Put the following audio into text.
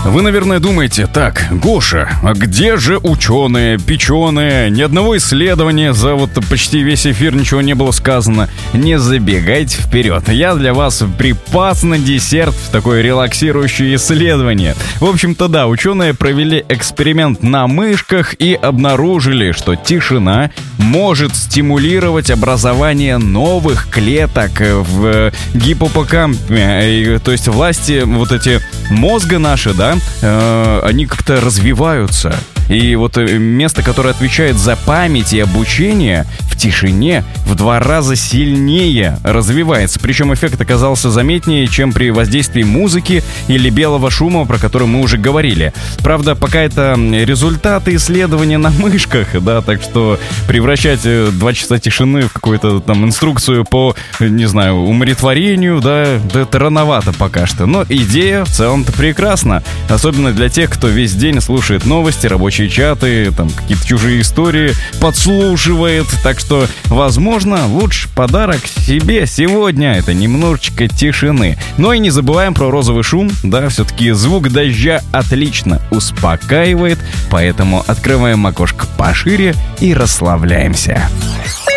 Вы, наверное, думаете: так, Гоша, а где же ученые, печеные? Ни одного исследования, за вот почти весь эфир ничего не было сказано. Не забегайте вперед. Я для вас припас на десерт в такое релаксирующее исследование. В общем-то, да, ученые провели эксперимент на мышках и обнаружили, что тишина может стимулировать образование новых клеток в гиппокампе. То есть власти вот эти мозга наши, да, они как-то развиваются. И вот место, которое отвечает за память и обучение, в тишине в 2 раза сильнее развивается. Причем эффект оказался заметнее, чем при воздействии музыки или белого шума, про который мы уже говорили. Правда, пока это результаты исследования на мышках, да, так что превращать 2 часа тишины в какую-то там инструкцию по, не знаю, умиротворению, да, это рановато пока что. Но идея в целом-то прекрасна. Особенно для тех, кто весь день слушает новости, рабочие чаты, там какие-то чужие истории подслушивает. Так что, возможно, лучший подарок себе сегодня — это немножечко тишины. Но и не забываем про розовый шум. Да, все-таки звук дождя отлично успокаивает. Поэтому открываем окошко пошире и расслабляемся.